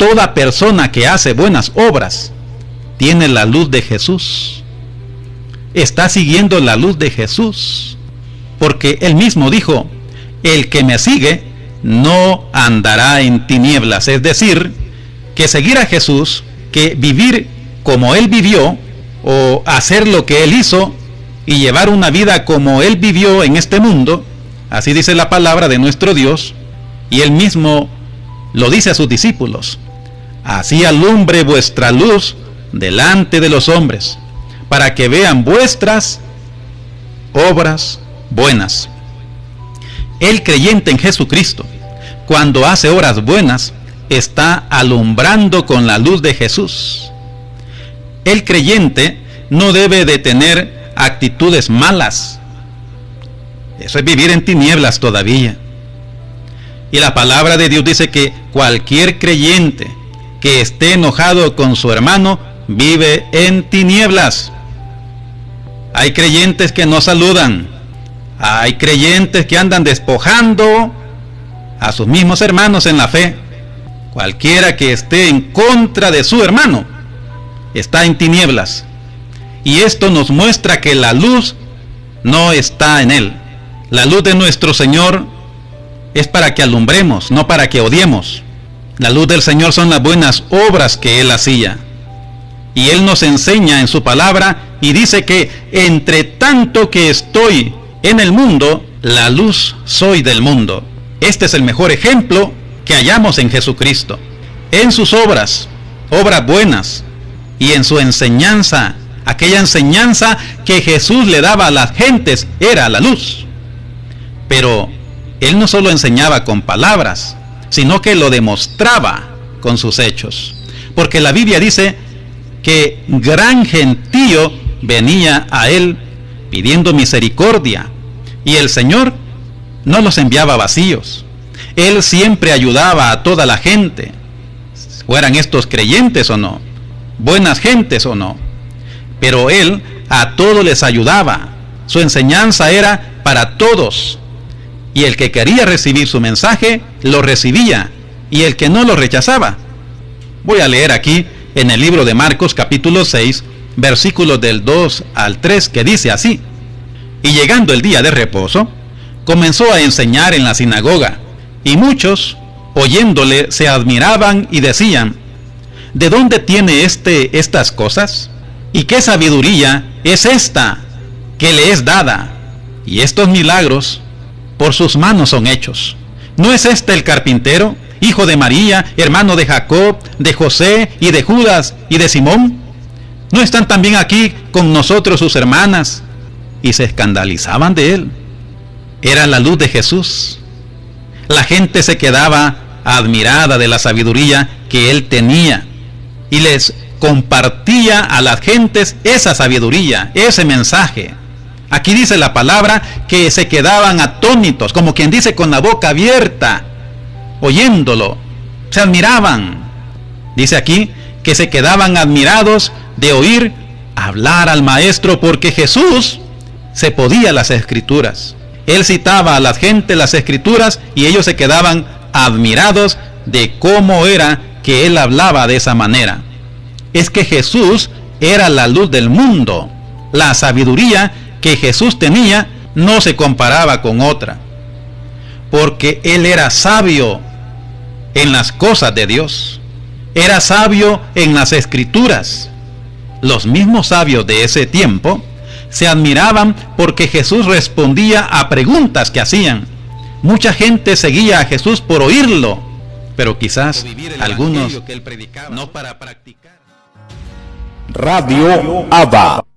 toda persona que hace buenas obras tiene la luz de Jesús. Está siguiendo la luz de Jesús, porque Él mismo dijo: el que me sigue no andará en tinieblas. Es decir, que seguir a Jesús, que vivir como Él vivió, o hacer lo que Él hizo, y llevar una vida como Él vivió en este mundo, así dice la palabra de nuestro Dios, y Él mismo lo dice a sus discípulos: así alumbre vuestra luz delante de los hombres, para que vean vuestras obras buenas. El creyente en Jesucristo, cuando hace obras buenas, está alumbrando con la luz de Jesús. El creyente no debe de tener actitudes malas. Eso es vivir en tinieblas todavía. Y la palabra de Dios dice que cualquier creyente que esté enojado con su hermano vive en tinieblas. Hay creyentes que no saludan. Hay creyentes que andan despojando a sus mismos hermanos en la fe. Cualquiera que esté en contra de su hermano está en tinieblas. Y esto nos muestra que la luz no está en él. La luz de nuestro Señor es para que alumbremos, no para que odiemos. La luz del Señor son las buenas obras que Él hacía. Y Él nos enseña en su palabra y dice que entre tanto que estoy en el mundo, la luz soy del mundo. Este es el mejor ejemplo que hallamos en Jesucristo. En sus obras, obras buenas, y en su enseñanza, aquella enseñanza que Jesús le daba a las gentes, era la luz. Pero Él no solo enseñaba con palabras, sino que lo demostraba con sus hechos. Porque la Biblia dice que gran gentío venía a Él pidiendo misericordia, y el Señor no los enviaba vacíos. Él siempre ayudaba a toda la gente, fueran estos creyentes o no, buenas gentes o no, pero Él a todos les ayudaba. Su enseñanza era para todos, y el que quería recibir su mensaje lo recibía, y el que no lo rechazaba. Voy a leer aquí en el libro de Marcos capítulo 6, versículos del 2 al 3, que dice así: y llegando el día de reposo, comenzó a enseñar en la sinagoga, y muchos, oyéndole, se admiraban y decían: ¿de dónde tiene estas cosas? ¿Y qué sabiduría es esta que le es dada? Y estos milagros por sus manos son hechos. ¿No es este el carpintero, hijo de María, hermano de Jacob, de José y de Judas y de Simón? ¿No están también aquí con nosotros sus hermanas? Y se escandalizaban de él. Era la luz de Jesús. La gente se quedaba admirada de la sabiduría que él tenía, y les compartía a las gentes esa sabiduría, ese mensaje. Aquí dice la palabra que se quedaban atónitos, como quien dice, con la boca abierta, oyéndolo. Se admiraban. Dice aquí que se quedaban admirados de oír hablar al maestro, porque Jesús se podía las escrituras. Él citaba a la gente las escrituras y ellos se quedaban admirados de cómo era que él hablaba de esa manera. Es que Jesús era la luz del mundo. La sabiduría que Jesús tenía no se comparaba con otra, porque él era sabio en las cosas de Dios. Era sabio en las escrituras. Los mismos sabios de ese tiempo se admiraban porque Jesús respondía a preguntas que hacían. Mucha gente seguía a Jesús por oírlo, pero quizás algunos no para practicar. Radio Abba.